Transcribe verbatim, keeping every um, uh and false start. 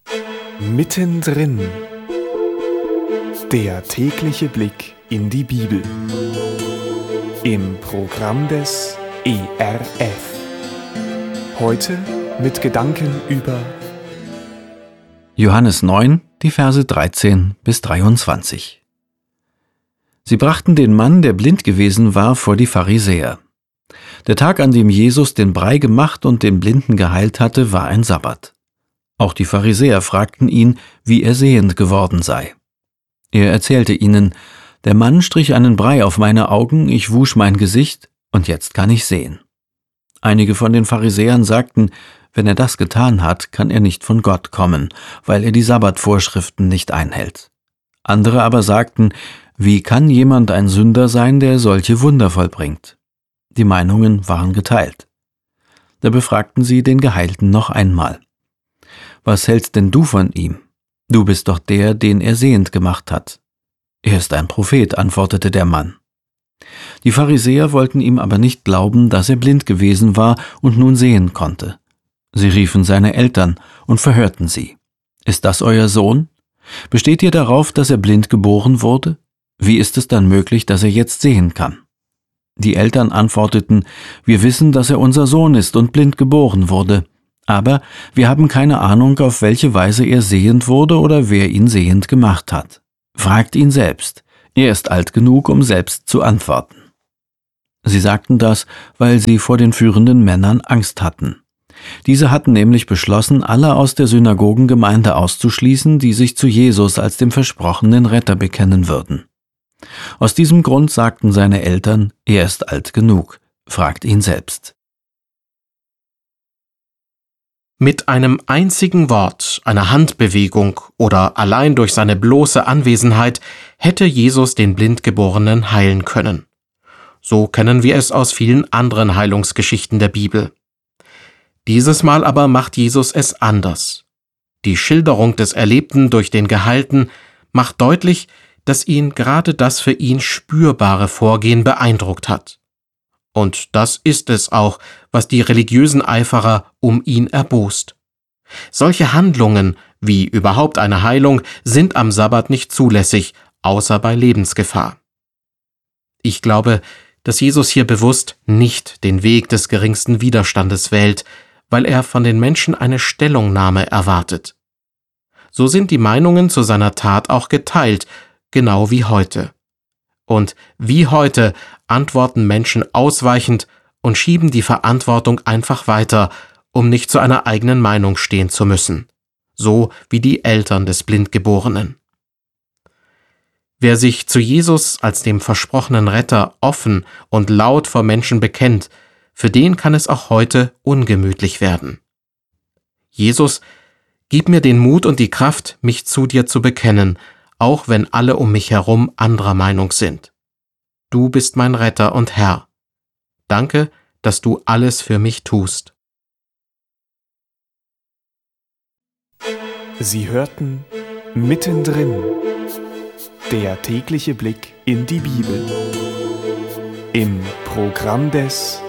Mittendrin. Der tägliche Blick in die Bibel. Im Programm des E R F. Heute mit Gedanken über Johannes neun, die Verse dreizehn bis dreiundzwanzig. Sie brachten den Mann, der blind gewesen war, vor die Pharisäer. Der Tag, an dem Jesus den Brei gemacht und den Blinden geheilt hatte, war ein Sabbat. Auch die Pharisäer fragten ihn, wie er sehend geworden sei. Er erzählte ihnen: Der Mann strich einen Brei auf meine Augen, ich wusch mein Gesicht, und jetzt kann ich sehen. Einige von den Pharisäern sagten, wenn er das getan hat, kann er nicht von Gott kommen, weil er die Sabbatvorschriften nicht einhält. Andere aber sagten, wie kann jemand ein Sünder sein, der solche Wunder vollbringt? Die Meinungen waren geteilt. Da befragten sie den Geheilten noch einmal: Was hältst denn du von ihm? Du bist doch der, den er sehend gemacht hat. Er ist ein Prophet, antwortete der Mann. Die Pharisäer wollten ihm aber nicht glauben, dass er blind gewesen war und nun sehen konnte. Sie riefen seine Eltern und verhörten sie. Ist das euer Sohn? Besteht ihr darauf, dass er blind geboren wurde? Wie ist es dann möglich, dass er jetzt sehen kann? Die Eltern antworteten, wir wissen, dass er unser Sohn ist und blind geboren wurde. Aber wir haben keine Ahnung, auf welche Weise er sehend wurde oder wer ihn sehend gemacht hat. Fragt ihn selbst. Er ist alt genug, um selbst zu antworten. Sie sagten das, weil sie vor den führenden Männern Angst hatten. Diese hatten nämlich beschlossen, alle aus der Synagogengemeinde auszuschließen, die sich zu Jesus als dem versprochenen Retter bekennen würden. Aus diesem Grund sagten seine Eltern, er ist alt genug. Fragt ihn selbst. Mit einem einzigen Wort, einer Handbewegung oder allein durch seine bloße Anwesenheit hätte Jesus den Blindgeborenen heilen können. So kennen wir es aus vielen anderen Heilungsgeschichten der Bibel. Dieses Mal aber macht Jesus es anders. Die Schilderung des Erlebten durch den Geheilten macht deutlich, dass ihn gerade das für ihn spürbare Vorgehen beeindruckt hat. Und das ist es auch, was die religiösen Eiferer um ihn erbost. Solche Handlungen, wie überhaupt eine Heilung, sind am Sabbat nicht zulässig, außer bei Lebensgefahr. Ich glaube, dass Jesus hier bewusst nicht den Weg des geringsten Widerstandes wählt, weil er von den Menschen eine Stellungnahme erwartet. So sind die Meinungen zu seiner Tat auch geteilt, genau wie heute. Und wie heute antworten Menschen ausweichend und schieben die Verantwortung einfach weiter, um nicht zu einer eigenen Meinung stehen zu müssen. So wie die Eltern des Blindgeborenen. Wer sich zu Jesus als dem versprochenen Retter offen und laut vor Menschen bekennt, für den kann es auch heute ungemütlich werden. Jesus, gib mir den Mut und die Kraft, mich zu dir zu bekennen, auch wenn alle um mich herum anderer Meinung sind. Du bist mein Retter und Herr. Danke, dass du alles für mich tust. Sie hörten Mittendrin. Der tägliche Blick in die Bibel. Im Programm des